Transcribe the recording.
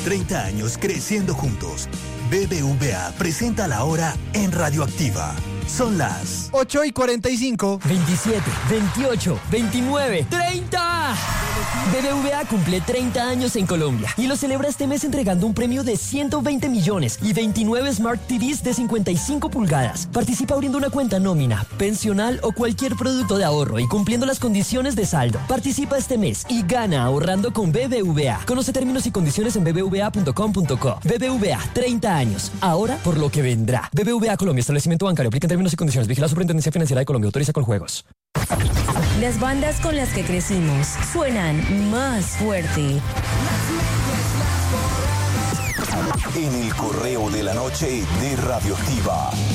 30 años creciendo juntos. BBVA presenta la hora en Radioactiva. Son las 8:45. 27, 28, 29, 30. BBVA cumple 30 años en Colombia y lo celebra este mes entregando un premio de 120 millones y 29 Smart TVs de 55 pulgadas. Participa abriendo una cuenta nómina, pensional o cualquier producto de ahorro y cumpliendo las condiciones de saldo. Participa este mes y gana ahorrando con BBVA. Conoce términos y condiciones en bbva.com.co. BBVA, 30 años. Ahora por lo que vendrá. BBVA Colombia, establecimiento bancario. Aplica en términos y condiciones. Vigila la Superintendencia Financiera de Colombia. Autoriza con juegos. Las bandas con las que crecimos suenan más fuerte. En el correo de la noche de Radioactiva.